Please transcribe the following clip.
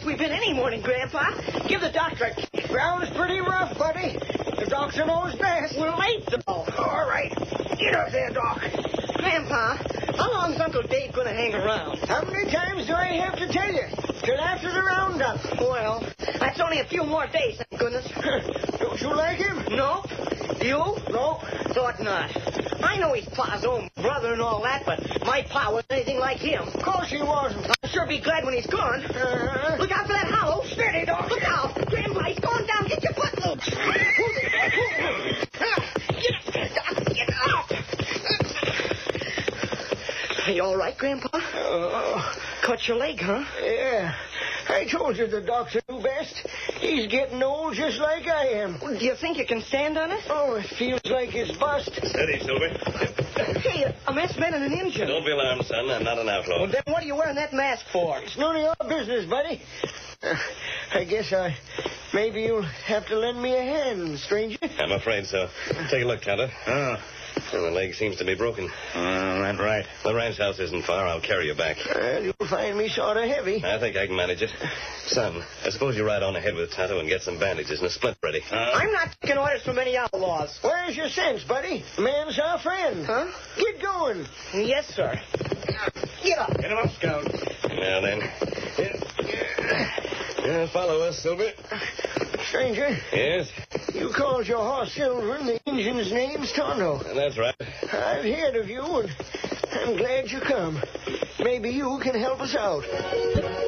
we've been any morning, Grandpa. Give the doctor a kick. Ground's pretty rough, buddy. The doctor knows best. We're late, though. All right. Get up there, Doc. Grandpa, how long's Uncle Dave going to hang around? How many times do I have to tell you? Till after the roundup. Well, that's only a few more days, thank goodness. Don't you like him? No? You? No. Thought not. I know he's Pa's own brother and all that, but my Pa wasn't anything like him. Of course he wasn't. I'll sure be glad when he's gone. Look out for that hollow. Steady, Doc. Look out. Grandpa, he's going down. Get your foot loose. Get up there, Doc. Get up. Are you all right, Grandpa? Cut your leg, huh? Yeah. I told you the doctor knew best. He's getting old just like I am. Do you think you can stand on it? Oh, it feels like it's bust. Steady, Silver. Hey, a masked man and an Injun. Don't be alarmed, son. I'm not an outlaw. Well, then what are you wearing that mask for? It's none of your business, buddy. I guess maybe you'll have to lend me a hand, stranger. I'm afraid so. Take a look, Tonto. Oh, Well, the leg seems to be broken. that's right. The ranch house isn't far. I'll carry you back. Well, you'll find me sort of heavy. I think I can manage it. Son, I suppose you ride on ahead with Tonto and get some bandages and a splint ready. I'm not taking orders from any outlaws. Where's your sense, buddy? Man's our friend. Huh? Get going. Yes, sir. Get up. Get him up, Scout. Now then. Follow us, Silver. Stranger, Yes? you called your horse Silver and the Injun's name's Tonto. That's right. I've heard of you, and I'm glad you come. Maybe you can help us out.